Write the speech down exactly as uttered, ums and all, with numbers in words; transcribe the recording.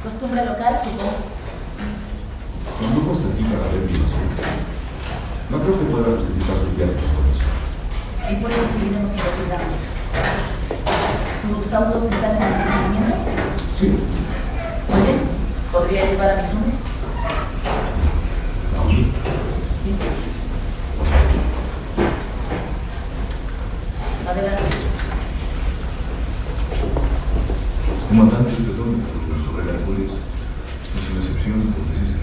Costumbre local, supongo. Cuando uno está aquí para ver mi asunto, no creo que pueda justificar sus viáticos con eso. Y por eso seguiremos investigando. ¿Sus autos están en el estacionamiento? Sí. Muy bien. ¿Podría llevar a mis hombres? ¿A mí? Sí. Adelante. Comandante, perdón, pero sobre la policía no es una excepción, porque existe